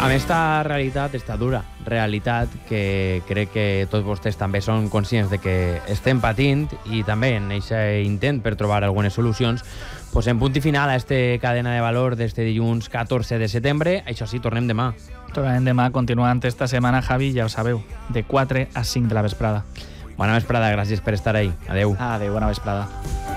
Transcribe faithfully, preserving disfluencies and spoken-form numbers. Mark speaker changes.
Speaker 1: Amb esta realitat, esta dura realitat, que crec que tots vostès també són conscients de que estem patint i també en aquest intent per trobar algunes solucions, posem punt i final a esta cadena de valor d'este dilluns catorze de setembre. Això sí, tornem demà.
Speaker 2: Tornem demà, continuant esta setmana, Javi, ja ho sabeu, de quatre a cinc de la vesprada.
Speaker 1: Bona vesprada, gràcies per estar ahí. Adeu.
Speaker 2: Adeu, bona vesprada.